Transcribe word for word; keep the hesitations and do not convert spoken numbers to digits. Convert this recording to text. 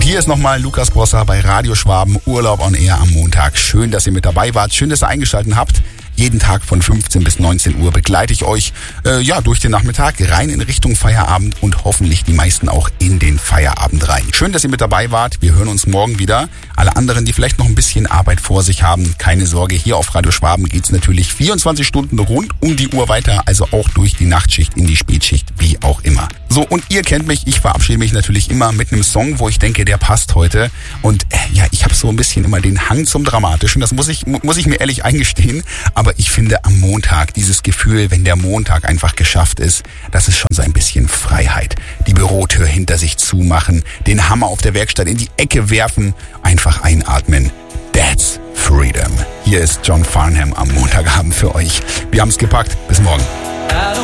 hier ist nochmal Lukas Brosser bei Radio Schwaben, Urlaub on Air am Montag. Schön, dass ihr mit dabei wart, schön, dass ihr eingeschaltet habt. Jeden Tag von fünfzehn bis neunzehn Uhr begleite ich euch äh, ja durch den Nachmittag rein in Richtung Feierabend und hoffentlich die meisten auch in den Feierabend rein. Schön, dass ihr mit dabei wart. Wir hören uns morgen wieder. Alle anderen, die vielleicht noch ein bisschen Arbeit vor sich haben, keine Sorge. Hier auf Radio Schwaben geht's natürlich vierundzwanzig Stunden rund um die Uhr weiter, also auch durch die Nachtschicht in die Spätschicht, wie auch immer. So, und ihr kennt mich, ich verabschiede mich natürlich immer mit einem Song, wo ich denke, der passt heute. Und äh, ja, ich habe so ein bisschen immer den Hang zum Dramatischen, das muss ich muss ich mir ehrlich eingestehen. Aber ich finde am Montag dieses Gefühl, wenn der Montag einfach geschafft ist, das ist schon so ein bisschen Freiheit. Die Bürotür hinter sich zumachen, den Hammer auf der Werkstatt in die Ecke werfen, einfach einatmen. That's freedom. Hier ist John Farnham am Montagabend für euch. Wir haben's gepackt. Bis morgen.